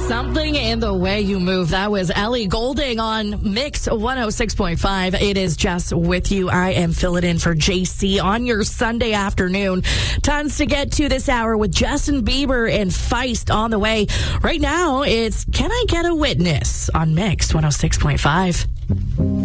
Something in the way you move. That was Ellie Goulding on Mix 106.5. It is Jess with you. I am filling in for JC on your Sunday afternoon. Tons to get to this hour with Justin Bieber and Feist on the way. Right now, it's Can I Get a Witness on Mix 106.5.